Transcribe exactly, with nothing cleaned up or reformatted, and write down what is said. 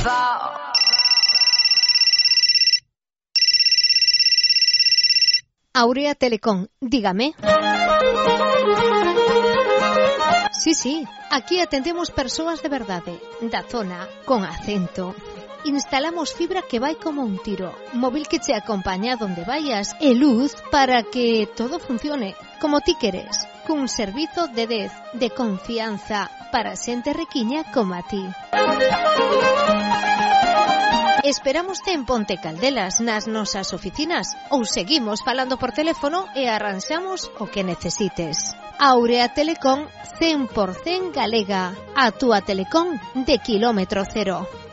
Aurea Telecom, dígame. Sí, sí, aquí atendemos persoas de verdade, da zona, con acento. Instalamos fibra que vai como un tiro, móvil que te acompaña donde vayas e luz para que todo funcione como ti queres, cun servizo de dez, de confianza, para xente requiña como a ti. Esperámoste en Ponte Caldelas, nas nosas oficinas, ou seguimos falando por teléfono e arranxamos o que necesites. Aurea Telecom cen por cen galega, a túa telecom de kilómetro cero.